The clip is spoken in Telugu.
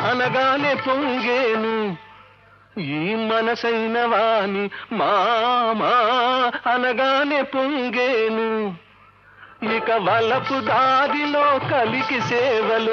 అనగానే పొంగేను ఈ మనసైన వాణి మామా అనగానే పొంగేను ఇక వలపు దారిలో కలికి సేవలు